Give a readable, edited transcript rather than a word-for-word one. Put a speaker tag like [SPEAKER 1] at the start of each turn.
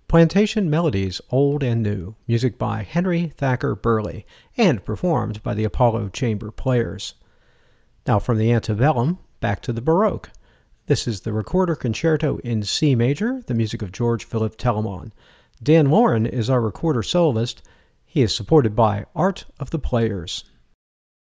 [SPEAKER 1] Plantation Melodies, Old and New, music by Henry Thacker Burleigh, and performed by the Apollo Chamber Players. Now from the antebellum, back to the Baroque. This is the Recorder Concerto in C major, the music of George Philip Telemann. Dan Lauren is our recorder soloist. He is supported by Art of the Players.